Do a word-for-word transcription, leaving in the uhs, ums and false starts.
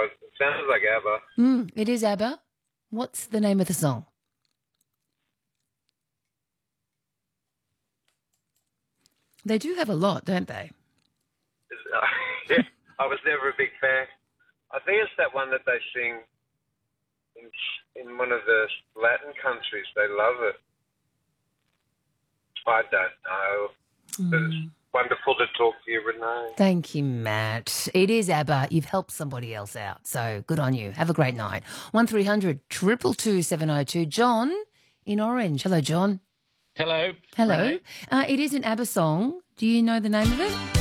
know. It, it sounds like ABBA. Mm, it is ABBA. What's the name of the song? They do have a lot, don't they? Uh, yeah, I was never a big fan. I think it's that one that they sing in, in one of the Latin countries. They love it. I don't know. But it's wonderful to talk to you, Renee. Thank you, Matt. It is ABBA. You've helped somebody else out, so good on you. Have a great night. one three hundred two two two seven oh two. John in Orange. Hello, John. Hello. Hello. Renee. Uh, it is an ABBA song. Do you know the name of it?